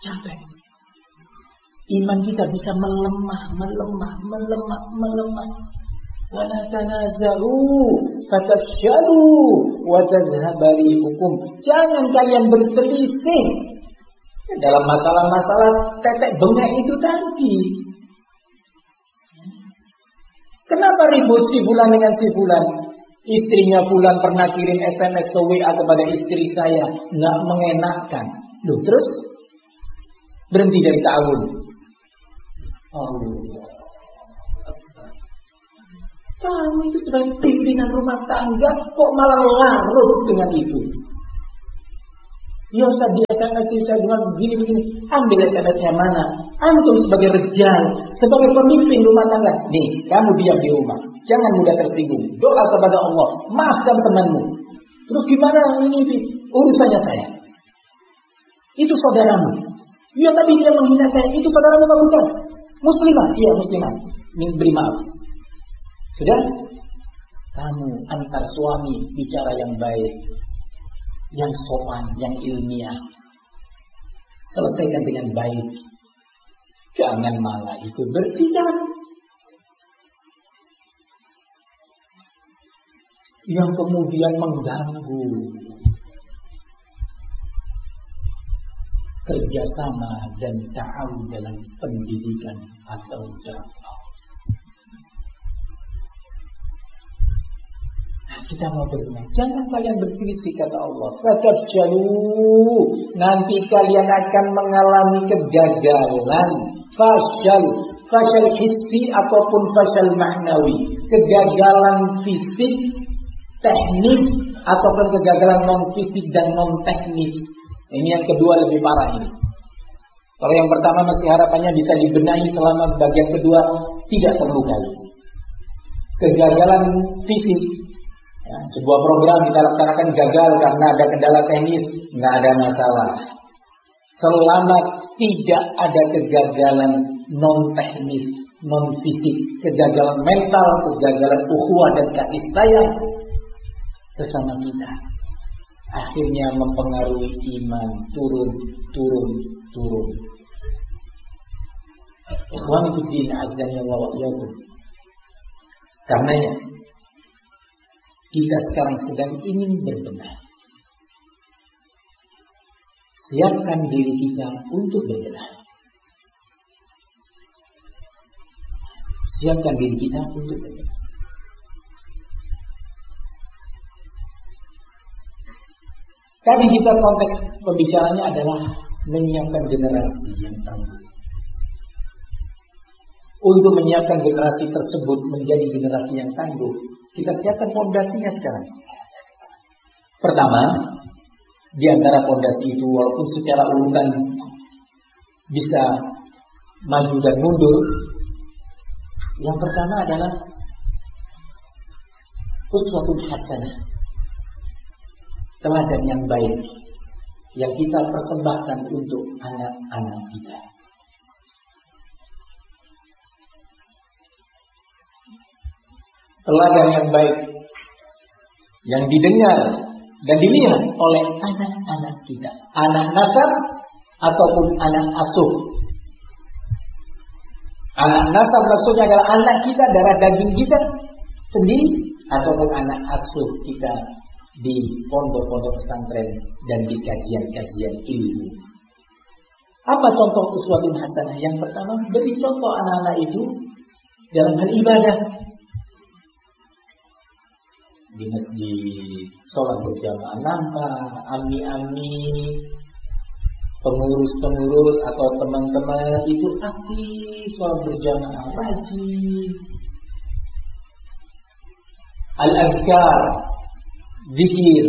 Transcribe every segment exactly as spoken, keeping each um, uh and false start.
Capek. Iman kita bisa melemah, melemah, melemah, melemah. Wala tanazaru fatafshalu wa tadhhabu rihukum. Jangan kalian berselisih dalam masalah-masalah tetek bengek itu tadi. Kenapa ribut si fulan dengan si fulan? Istrinya fulan pernah kirim S M S atau W A kepada istri saya, nggak mengenakkan. Loh, terus berhenti dari ta'awun. Allah. Kamu itu sebagai pimpinan rumah tangga kok malah larut dengan itu? Ya Ustaz, di S M S saya dengan begini-begini. Ambil S M S-nya mana? Antum sebagai rejal, sebagai pemimpin rumah tangga. Nih, kamu diam di rumah. Jangan mudah tersinggung. Doa kepada Allah. Maafkan temanmu. Terus gimana ini? Urusannya saya. Itu saudaramu. Ya tapi dia menghina saya. Itu saudaramu kamu bukan? Muslimah. Iya muslimah. Beri maaf. Sudah? Kamu antar suami bicara yang baik, yang sopan, yang ilmiah. Selesaikan dengan baik. Jangan malah ikut bersidang. Yang kemudian mengganggu kerjasama dan ta'awun dalam pendidikan atau dakwah. Kita mau bertanya, jangan kalian berselisih kata Allah. Fatafshalu, nanti kalian akan mengalami kegagalan. Fashal, fashal hissi ataupun fashal ma'nawi. Kegagalan fisik, teknis, ataupun kegagalan non fisik dan non teknis. Ini yang kedua lebih parah ini. Kalau yang pertama masih harapannya bisa dibenahi selama bagian kedua tidak terlukai. Kegagalan fisik. Ya, sebuah program kita laksanakan gagal karena ada kendala teknis, nggak ada masalah. Selama tidak ada kegagalan non teknis, non fisik, kegagalan mental, kegagalan ukhuwah dan kasih sayang sesama kita, akhirnya mempengaruhi iman turun, turun, turun. Ikhwan fillah azza wa jalla. Karenanya kita sekarang sedang ingin berbenah. Siapkan diri kita untuk berbenah. Siapkan diri kita untuk berbenah. Tapi kita konteks pembicaranya adalah menyiapkan generasi yang tangguh. Untuk menyiapkan generasi tersebut menjadi generasi yang tangguh, kita siapkan fondasinya sekarang. Pertama, di antara fondasi itu walaupun secara urutan bisa maju dan mundur, yang pertama adalah uswatun hasanah, teladan yang baik yang kita persembahkan untuk anak-anak kita. Teladan yang baik yang didengar dan dilihat oleh anak-anak kita, anak nasab ataupun anak asuh. Anak nasab maksudnya adalah anak kita, darah daging kita sendiri, ataupun anak asuh kita di pondok-pondok pesantren dan di kajian-kajian ilmu. Apa contoh uswatun hasanah? Yang pertama, beri contoh anak-anak itu dalam hal ibadah. Di masjid, sholat berjamaah, nampak ami-ami, pengurus-pengurus atau teman-teman itu aktif sholat berjamaah, rajin. Al-azkar, zikir,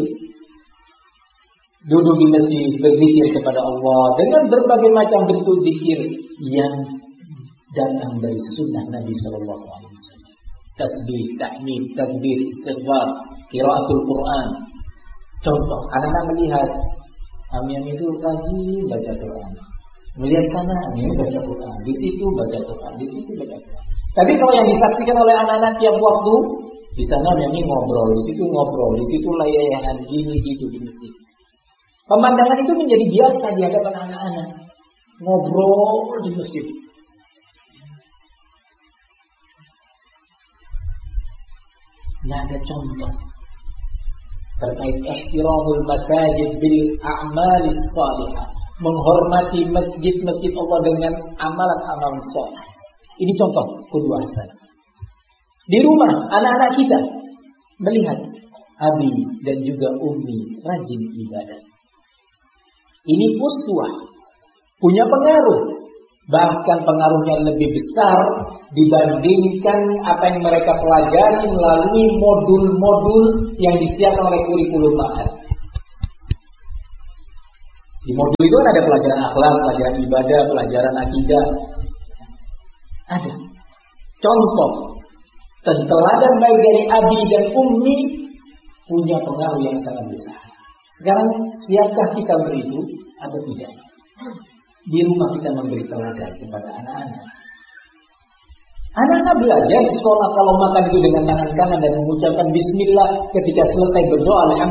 duduk di masjid berzikir kepada Allah dengan berbagai macam bentuk zikir yang datang dari sunnah Nabi Sallallahu Alaihi Wasallam. Tasbih, tahmid, takbir, istighfar, qiraatul Quran. Contoh, anak-anak melihat ami-ami itu rajin baca Quran. Melihat sana, ini baca Quran, di situ baca Quran, di situ baca Quran. Tapi kalau yang disaksikan oleh anak-anak tiap waktu, di sana ami ngobrol, di situ ngobrol, di situ layahan gini gitu di masjid. Pemandangan itu menjadi biasa di hadapan anak-anak. ngobrol di masjid. Nggak ada contoh terkait ihtiramul masajid bil a'malis salihah, menghormati masjid-masjid Allah dengan amalan-amalan saleh. Ini contoh qudwah hasanah. Di rumah anak-anak kita melihat abi dan juga ummi rajin ibadah. Ini uswah, punya pengaruh. Bahkan pengaruhnya lebih besar dibandingkan apa yang mereka pelajari melalui modul-modul yang disiapkan oleh kurikulum mahal. Di modul itu ada pelajaran akhlak, pelajaran ibadah, pelajaran akidah. Ada contoh dan teladan baik dari abi dan ummi punya pengaruh yang sangat besar. Sekarang siapkah kita untuk itu atau tidak? Di rumah kita memberi teladan kepada anak-anak. Anak-anak belajar di sekolah kalau makan itu dengan tangan kanan dan mengucapkan bismillah ketika selesai berdoa, alhamdulillah.